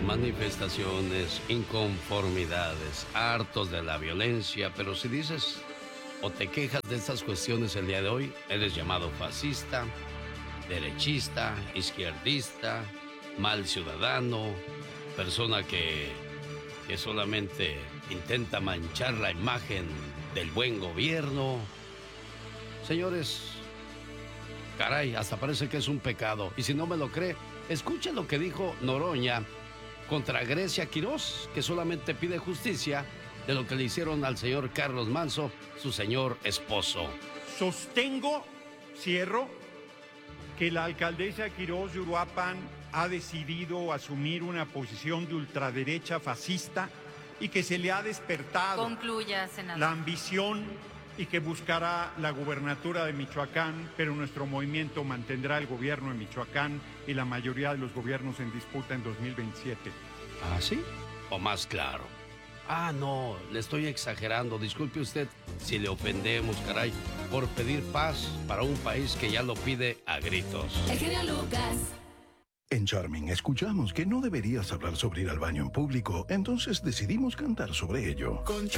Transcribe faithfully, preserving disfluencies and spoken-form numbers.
manifestaciones, inconformidades, hartos de la violencia, pero si dices o te quejas de estas cuestiones el día de hoy, eres llamado fascista, derechista, izquierdista, mal ciudadano, persona que, que solamente intenta manchar la imagen del buen gobierno. Señores, caray, hasta parece que es un pecado. Y si no me lo cree, escuche lo que dijo Noroña contra Grecia Quirós, que solamente pide justicia de lo que le hicieron al señor Carlos Manso, su señor esposo. Sostengo, cierro, que la alcaldesa Quirós de Uruapan ha decidido asumir una posición de ultraderecha fascista y que se le ha despertado Concluya, senador. la ambición y que buscará la gubernatura de Michoacán, pero nuestro movimiento mantendrá el gobierno de Michoacán y la mayoría de los gobiernos en disputa en dos mil veintisiete. ¿Ah, sí? ¿O más claro? Ah, no, le estoy exagerando. Disculpe usted si le ofendemos, caray, por pedir paz para un país que ya lo pide a gritos. El genio Lucas. En Charming escuchamos que no deberías hablar sobre ir al baño en público, entonces decidimos cantar sobre ello.